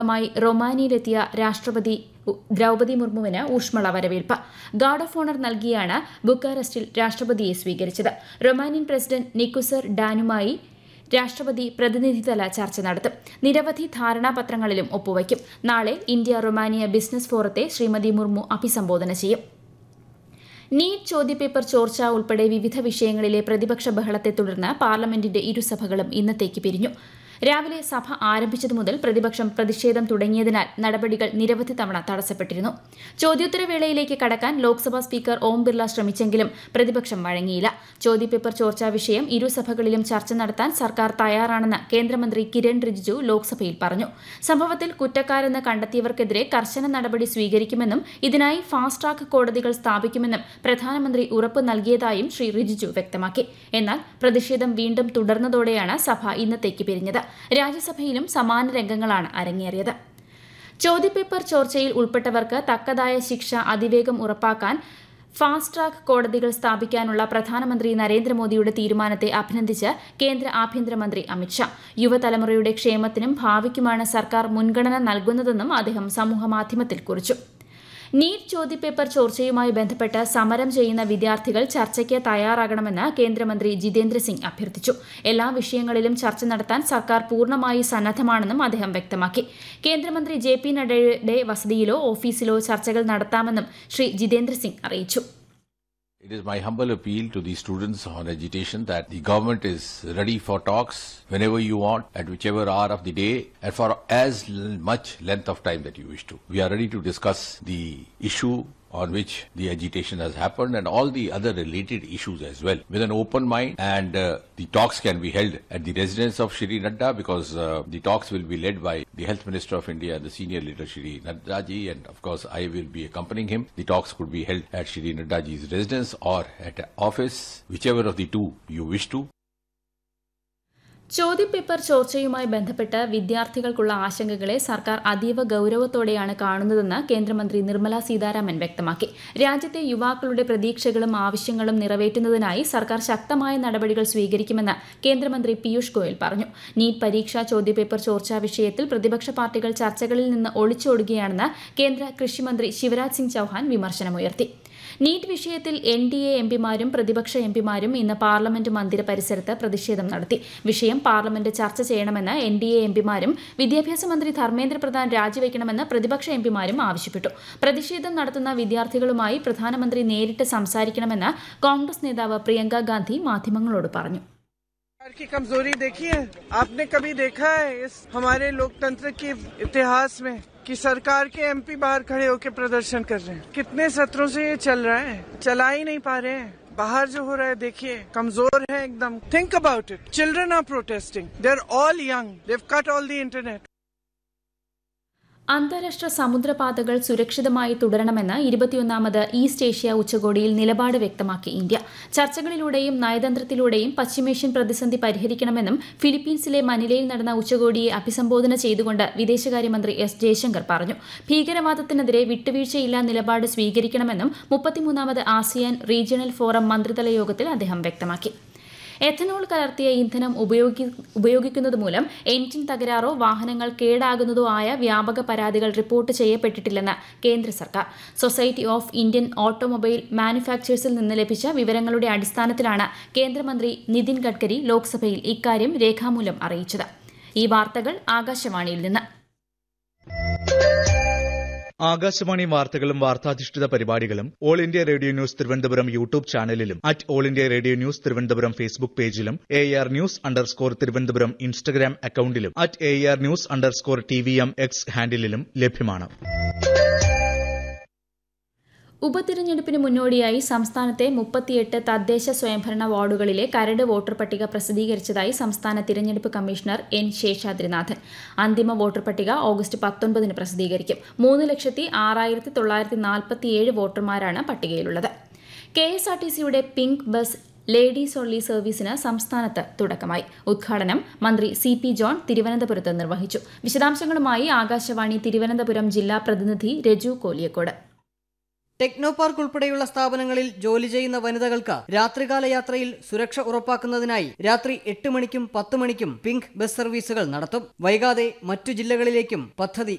മായി റൊമാനിയയിലെത്തിയ രാഷ്ട്രപതി ദ്രൗപദി മുർമുവിന് ഊഷ്മള വരവേൽപ്പ്. ഗാർഡ് ഓഫ് ഓണർ നൽകിയാണ് ബുക്കാറസ്റ്റിൽ രാഷ്ട്രപതിയെ സ്വീകരിച്ചത്. റൊമാനിയൻ പ്രസിഡന്റ് നിക്കുസർ ഡാനുമായി രാഷ്ട്രപതി പ്രതിനിധിതല ചർച്ച നടത്തും. നിരവധി ധാരണാപത്രങ്ങളിലും ഒപ്പുവയ്ക്കും. നാളെ India Romania business ഫോറത്തെ Shrimati Murmu അഭിസംബോധന ചെയ്യും. നീറ്റ് ചോദ്യപേപ്പർ ചോർച്ച ഉൾപ്പെടെ വിവിധ വിഷയങ്ങളിലെ പ്രതിപക്ഷ ബഹളത്തെ തുടർന്ന് പാർലമെന്റിന്റെ ഇരുസഭകളും ഇന്നത്തേക്ക് പിരിഞ്ഞു. രാവിലെ സഭ ആരംഭിച്ചതു മുതൽ പ്രതിപക്ഷം പ്രതിഷേധം തുടങ്ങിയതിനാൽ നടപടികൾ നിരവധി തവണ തടസ്സപ്പെട്ടിരുന്നു. ചോദ്യോത്തരവേളയിലേക്ക് കടക്കാൻ ലോക്സഭാ സ്പീക്കർ ഓം ബിർള ശ്രമിച്ചെങ്കിലും പ്രതിപക്ഷം വഴങ്ങിയില്ല. ചോദ്യപേപ്പർ ചോർച്ചാ വിഷയം ഇരുസഭകളിലും ചർച്ച നടത്താൻ സർക്കാർ തയ്യാറാണെന്ന് കേന്ദ്രമന്ത്രി കിരൺ റിജിജു ലോക്സഭയിൽ പറഞ്ഞു. സംഭവത്തിൽ കുറ്റക്കാരെന്ന് കണ്ടെത്തിയവർക്കെതിരെ കർശന നടപടി സ്വീകരിക്കുമെന്നും ഇതിനായി ഫാസ്റ്റ് ട്രാക്ക് കോടതികൾ സ്ഥാപിക്കുമെന്നും പ്രധാനമന്ത്രി ഉറപ്പ് നൽകിയതായും ശ്രീ റിജിജു വ്യക്തമാക്കി. എന്നാൽ പ്രതിഷേധം വീണ്ടും തുടർന്നതോടെയാണ് സഭ ഇന്നത്തേക്ക് പിരിഞ്ഞത്. രാജ്യസഭയിലും സമാന രംഗങ്ങളാണ് അരങ്ങേറിയത്. ചോദ്യപേപ്പർ ചോർച്ചയിൽ ഉൾപ്പെട്ടവർക്ക് തക്കതായ ശിക്ഷ അതിവേഗം ഉറപ്പാക്കാൻ ഫാസ്റ്റ് ട്രാക്ക് കോടതികൾ സ്ഥാപിക്കാനുള്ള പ്രധാനമന്ത്രി നരേന്ദ്രമോദിയുടെ തീരുമാനത്തെ അഭിനന്ദിച്ച് കേന്ദ്ര ആഭ്യന്തരമന്ത്രി അമിത്ഷാ. യുവതലമുറയുടെ ക്ഷേമത്തിനും ഭാവിക്കുമാണ് സർക്കാർ മുൻഗണന നൽകുന്നതെന്നും അദ്ദേഹം സമൂഹമാധ്യമത്തിൽ കുറിച്ചു. നീറ്റ് ചോദ്യപേപ്പർ ചോർച്ചയുമായി ബന്ധപ്പെട്ട് സമരം ചെയ്യുന്ന വിദ്യാർത്ഥികൾ ചർച്ചയ്ക്ക് തയ്യാറാകണമെന്ന് കേന്ദ്രമന്ത്രി ജിതേന്ദ്ര സിംഗ് അഭ്യർത്ഥിച്ചു. എല്ലാ വിഷയങ്ങളിലും ചർച്ച നടത്താൻ സർക്കാർ പൂർണ്ണമായി സന്നദ്ധമാണെന്നും അദ്ദേഹം വ്യക്തമാക്കി. കേന്ദ്രമന്ത്രി JP നഡ്ഡയുടെ വസതിയിലോ ഓഫീസിലോ ചർച്ചകൾ നടത്താമെന്നും ശ്രീ ജിതേന്ദ്ര സിംഗ് അറിയിച്ചു. It is my humble appeal to the students on agitation that the government is ready for talks whenever you want, at whichever hour of the day, and for as much length of time that you wish to. We are ready to discuss the issue on which the agitation has happened and all the other related issues as well with an open mind, and the talks can be held at the residence of Shri Nadda because the talks will be led by the Health Minister of India and the senior leader Shri Nadda ji, and of course I will be accompanying him. The talks could be held at Shri Nadda ji's residence or at an office, whichever of the two you wish to. ചോദ്യപേപ്പർ ചോർച്ചയുമായി ബന്ധപ്പെട്ട് വിദ്യാർത്ഥികൾക്കുള്ള ആശങ്കകളെ സർക്കാർ അതീവ ഗൌരവത്തോടെയാണ് കാണുന്നതെന്ന് കേന്ദ്രമന്ത്രി നിർമ്മല സീതാരാമൻ വ്യക്തമാക്കി. രാജ്യത്തെ യുവാക്കളുടെ പ്രതീക്ഷകളും ആവശ്യങ്ങളും നിറവേറ്റുന്നതിനായി സർക്കാർ ശക്തമായ നടപടികൾ സ്വീകരിക്കുമെന്ന് കേന്ദ്രമന്ത്രി പീയൂഷ് ഗോയൽ പറഞ്ഞു. നീറ്റ് പരീക്ഷാ ചോദ്യപേപ്പർ ചോർച്ചാ വിഷയത്തിൽ പ്രതിപക്ഷ പാർട്ടികൾ ചർച്ചകളിൽ നിന്ന് ഒളിച്ചോടുകയാണെന്ന് കേന്ദ്ര കൃഷിമന്ത്രി ശിവരാജ് സിംഗ് ചൌഹാൻ വിമർശനമുയർത്തി. നീറ്റ് വിഷയത്തിൽ NDA എംപിമാരും പ്രതിപക്ഷ എംപിമാരും ഇന്ന് പാർലമെന്റ് മന്ദിര പരിസരത്ത് പ്രതിഷേധം നടത്തി. വിഷയം പാർലമെന്റ് ചർച്ച ചെയ്യണമെന്ന് NDA എംപിമാരും വിദ്യാഭ്യാസ മന്ത്രി ധർമ്മേന്ദ്ര പ്രധാൻ രാജിവെക്കണമെന്ന് പ്രതിപക്ഷ എംപിമാരും ആവശ്യപ്പെട്ടു. പ്രതിഷേധം നടത്തുന്ന വിദ്യാർത്ഥികളുമായി പ്രധാനമന്ത്രി നേരിട്ട് സംസാരിക്കണമെന്ന് കോൺഗ്രസ് നേതാവ് പ്രിയങ്ക ഗാന്ധി മാധ്യമങ്ങളോട് പറഞ്ഞു. की कमजोरी देखी है आपने? कभी देखा है इस हमारे लोकतंत्र के इतिहास में कि सरकार के MP बाहर खड़े होकर प्रदर्शन कर रहे हैं? कितने सत्रों से ये चल रहा है, चला ही नहीं पा रहे हैं. बाहर जो हो रहा है देखिए, कमजोर है एकदम. Think about it. Children are protesting. They're all young. They've cut all the internet. അന്താരാഷ്ട്ര സമുദ്രപാതകൾ സുരക്ഷിതമായി തുടരണമെന്ന് 21ാമത് ഈസ്റ്റ് ഏഷ്യ ഉച്ചകോടിയിൽ നിലപാട് വ്യക്തമാക്കി ഇന്ത്യ. ചർച്ചകളിലൂടെയും നയതന്ത്രത്തിലൂടെയും പശ്ചിമേഷ്യൻ പ്രതിസന്ധി പരിഹരിക്കണമെന്നും ഫിലിപ്പീൻസിലെ മനിലയിൽ നടന്ന ഉച്ചകോടിയെ അഭിസംബോധന ചെയ്തുകൊണ്ട് വിദേശകാര്യമന്ത്രി S. ജയശങ്കർ പറഞ്ഞു. ഭീകരവാദത്തിനെതിരെ വിട്ടുവീഴ്ചയില്ലാ നിലപാട് സ്വീകരിക്കണമെന്നും 33ാമത് ASEAN റീജിയണൽ ഫോറം മന്ത്രിതല യോഗത്തിൽ അദ്ദേഹം വ്യക്തമാക്കി. എഥനോൾ കലർത്തിയ ഇന്ധനം ഉപയോഗിക്കുന്നത് മൂലം എഞ്ചിൻ തകരാറോ വാഹനങ്ങൾ കേടാകുന്നതോ ആയ വ്യാപക പരാതികൾ റിപ്പോർട്ട് ചെയ്യപ്പെട്ടിട്ടില്ലെന്ന് കേന്ദ്ര സർക്കാർ. സൊസൈറ്റി ഓഫ് ഇന്ത്യൻ ഓട്ടോമൊബൈൽ മാനുഫാക്ചേഴ്സിൽ നിന്ന് ലഭിച്ച വിവരങ്ങളുടെ അടിസ്ഥാനത്തിലാണ് കേന്ദ്രമന്ത്രി നിതിൻ ഗഡ്കരി ലോക്സഭയിൽ ഇക്കാര്യം രേഖാമൂലം അറിയിച്ചത്. ഈ വാർത്തകൾ ആകാശവാണിയിൽ നിന്ന്. ആകാശവാണി വാർത്തകളും വാർത്താധിഷ്ഠിത പരിപാടികളും all India radio news Thiruvananthapuram YouTube ചാനലിലും all India radio news Thiruvananthapuram Facebook പേജിലും AR News_ തിരുവനന്തപുരം ഇൻസ്റ്റഗ്രാം അക്കൌണ്ടിലും AR News_TVM X ഹാൻഡിലും ലഭ്യമാണ്. ഉപതിരഞ്ഞെടുപ്പിന് മുന്നോടിയായി സംസ്ഥാനത്തെ 38 തദ്ദേശ സ്വയംഭരണ വാർഡുകളിലെ കരട് വോട്ടർ പട്ടിക പ്രസിദ്ധീകരിച്ചതായി സംസ്ഥാന തിരഞ്ഞെടുപ്പ് കമ്മീഷണർ N. ശേഷാദ്രിനാഥൻ. അന്തിമ വോട്ടർ പട്ടിക ഓഗസ്റ്റ് 19 പ്രസിദ്ധീകരിക്കും. 3,06,947 വോട്ടർമാരാണ് പട്ടികയിലുള്ളത്. KSRTCയുടെ പിങ്ക് ബസ് ലേഡീസ് ഓൺലി സർവീസിന് സംസ്ഥാനത്ത് തുടക്കമായി. ഉദ്ഘാടനം മന്ത്രി CP ജോൺ തിരുവനന്തപുരത്ത് നിർവഹിച്ചു. വിശദാംശങ്ങളുമായി ആകാശവാണി തിരുവനന്തപുരം ജില്ലാ പ്രതിനിധി രജു കോലിയക്കോട്. ടെക്നോ പാർക്ക് ഉൾപ്പെടെയുള്ള സ്ഥാപനങ്ങളിൽ ജോലി ചെയ്യുന്ന വനിതകൾക്ക് രാത്രികാല യാത്രയിൽ സുരക്ഷ ഉറപ്പാക്കുന്നതിനായി രാത്രി 8 മണിക്കും 10 മണിക്കും പിങ്ക് ബസ് സർവീസുകൾ നടത്തും. വൈകാതെ മറ്റു ജില്ലകളിലേക്കും പദ്ധതി